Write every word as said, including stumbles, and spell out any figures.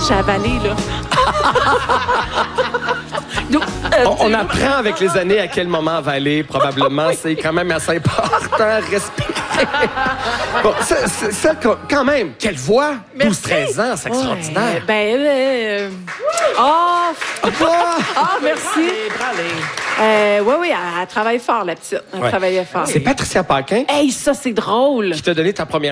j'ai avalé, là. Donc, euh, On, on apprend avec les années à quel moment avaler, probablement. C'est quand même assez important, respirer. Bon, c'est, c'est, c'est, quand même, quelle voix! douze treize ans, c'est extraordinaire. Ouais, ben, euh... Oh! Ah, merci. Euh, oui, oui, elle, elle travaille fort, la petite. Elle Ouais. travaillait fort. C'est Patricia Paquin Hey, ça, c'est drôle. qui t'a donné ta première